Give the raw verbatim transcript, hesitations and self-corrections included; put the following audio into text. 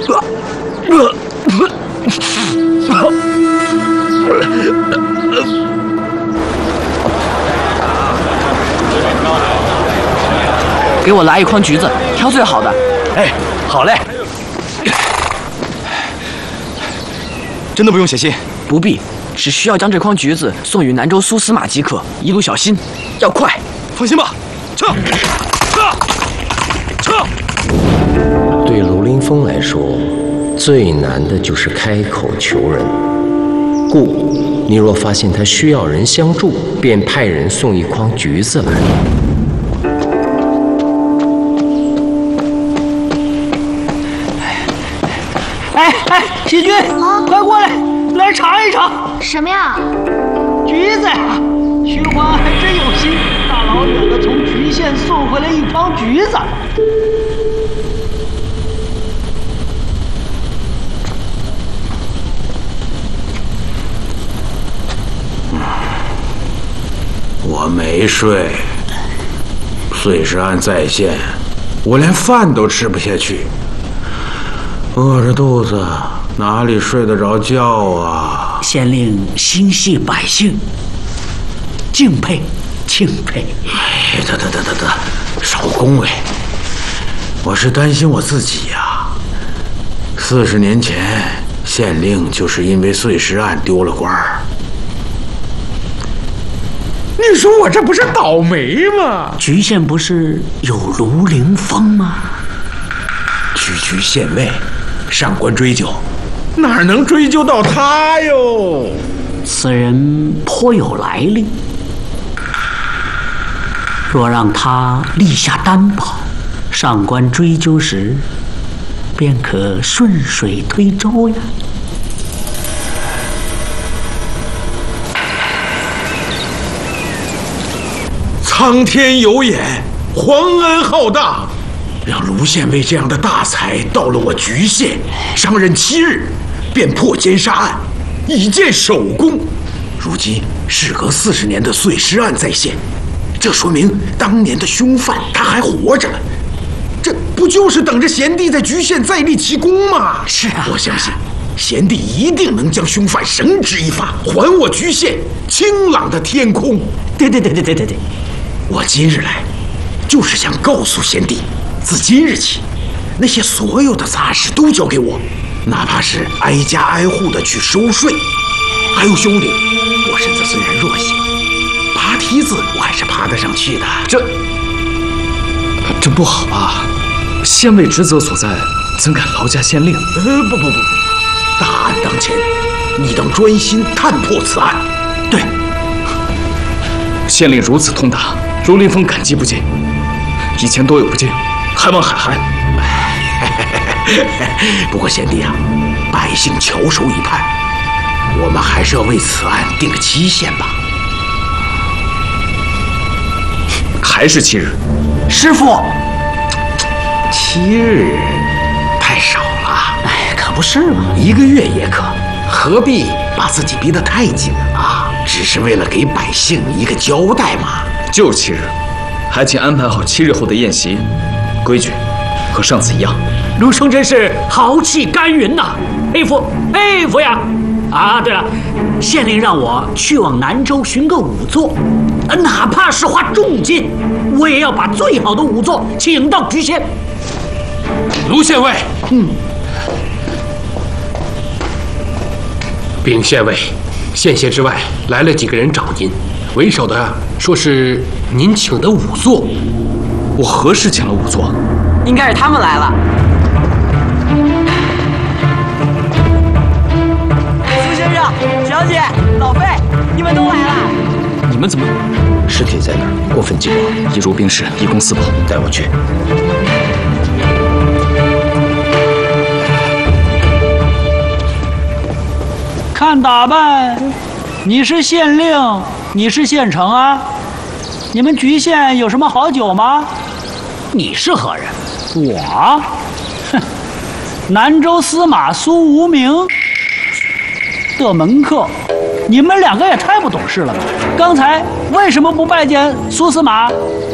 给我来一筐橘子，挑最好的。 哎，好嘞。真的不用写信？ 不必，只需要将这筐橘子送与南州苏司马即可。一路小心，要快。 放心吧，撤，撤，撤。 对卢凌风来说，最难的就是开口求人。故你若发现他需要人相助，便派人送一筐橘子来。 哎哎，细菌，啊、快过来，来尝一尝。 什么呀？ 橘子呀！徐欢还真有心，大老远的从橘县送回来一筐橘子。 我没睡，碎尸案再现，我连饭都吃不下去。饿着肚子，哪里睡得着觉啊？ 县令心系百姓，敬佩钦佩。 哎，得得得得得，少恭维。我是担心我自己呀、啊。四十年前，县令就是因为碎尸案丢了官儿。你说我这不是倒霉吗？ 橘县不是有卢凌风吗？ 区区县尉。上官追究，哪能追究到他哟？ 此人颇有来历，若让他立下担保，上官追究时，便可顺水推舟呀。 苍天有眼，皇恩浩荡。让卢县尉这样的大才到了我橘县，上任七日，便破奸杀案，以见首功。如今事隔四十年的碎尸案再现，这说明当年的凶犯他还活着，这不就是等着贤弟在橘县再立奇功吗？ 是啊， 我相信贤弟一定能将凶犯绳之以法，还我橘县清朗的天空。 对对对对对对对， 我今日来，就是想告诉贤弟。自今日起，那些所有的杂事都交给我，哪怕是挨家挨户的去收税。还有兄弟，我身子虽然弱些，爬梯子我还是爬得上去的。 这这不好啊！县尉职责所在，怎敢劳驾县令？ 呃，不不不不，大案当前，你当专心探破此案。对， 县令如此通达，卢凌风感激不尽。以前多有不敬。还望海涵。 不过贤弟啊，百姓翘首以盼，我们还是要为此案定个期限吧。 还是七日。 师傅， 七日太少了。 哎，可不是嘛， 一个月也可，何必把自己逼得太紧啊？只是为了给百姓一个交代嘛。 就七日，还请安排好七日后的宴席。规矩和上次一样。 卢兄真是豪气干云呐，佩服佩服呀！啊，对了，县令让我去往南州寻个仵作，哪怕是花重金，我也要把最好的仵作请到橘县。 卢县尉， 嗯， 禀县尉，县县之外来了几个人找您，为首的说是您请的仵作。 我何时请了仵作？ 应该是他们来了。苏先生、小姐、老费，你们都来了。 你们怎么？ 尸体在哪儿？过分激动， 一如冰室，一公私跑。 带我去。 看打扮，你是县令，你是县丞啊？你们橘县有什么好酒吗？你是何人？我，哼，南州司马苏无名的门客。你们两个也太不懂事了吧！刚才为什么不拜见苏司马？